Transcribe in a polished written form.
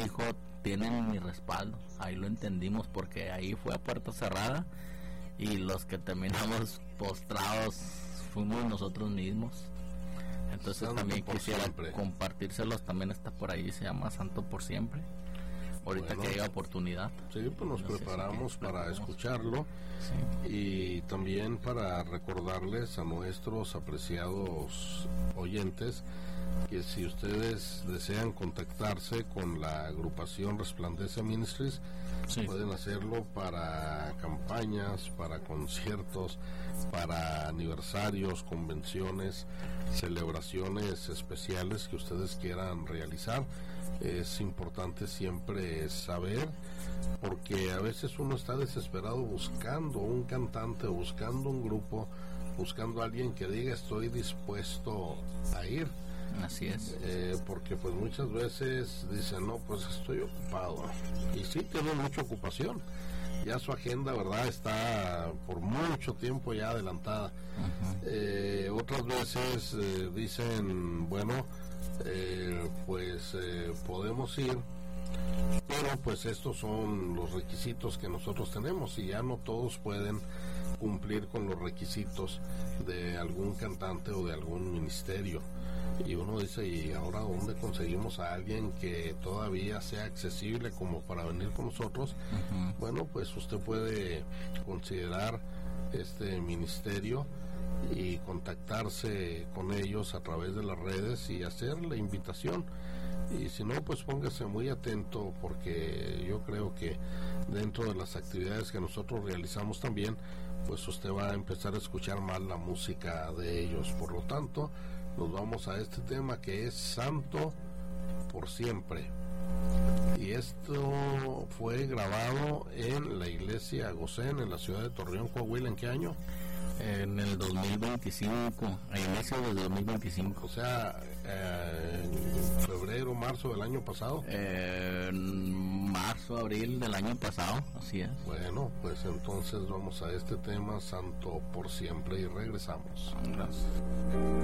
dijo, tienen mi respaldo. Ahí lo entendimos, porque ahí fue a puerta cerrada y los que terminamos postrados fuimos nosotros mismos. Entonces Santo también quisiera compartírselos. También está por ahí, se llama Santo por Siempre. Ahorita que haya oportunidad. Sí, pues nos preparamos para escucharlo. Sí. Y también para recordarles a nuestros apreciados oyentes que si ustedes desean contactarse con la agrupación Resplandece Ministries, sí, pueden hacerlo para campañas, para conciertos, para aniversarios, convenciones, celebraciones especiales que ustedes quieran realizar. Es importante siempre saber, porque a veces uno está desesperado buscando un cantante, buscando un grupo, buscando a alguien que diga estoy dispuesto a ir. Así es. Porque pues muchas veces dicen, no, pues estoy ocupado. Y sí, tienen mucha ocupación. Ya su agenda, ¿verdad?, está por mucho tiempo ya adelantada. Otras veces dicen, bueno, podemos ir, pero pues estos son los requisitos que nosotros tenemos y ya no todos pueden cumplir con los requisitos de algún cantante o de algún ministerio. Y uno dice, ¿y ahora dónde conseguimos a alguien que todavía sea accesible como para venir con nosotros? Bueno, pues usted puede considerar este ministerio y contactarse con ellos a través de las redes y hacer la invitación. Y si no, pues póngase muy atento, porque yo creo que dentro de las actividades que nosotros realizamos también, pues usted va a empezar a escuchar más la música de ellos. Por lo tanto, nos vamos a este tema que es Santo por Siempre. Y esto fue grabado en la iglesia Gosén, en la ciudad de Torreón, Coahuila. ¿En qué año? En el 2025, a inicio del 2025. O sea, febrero, marzo del año pasado. Marzo, abril del año pasado, así es. Bueno, pues entonces vamos a este tema, Santo por Siempre, y regresamos. Gracias.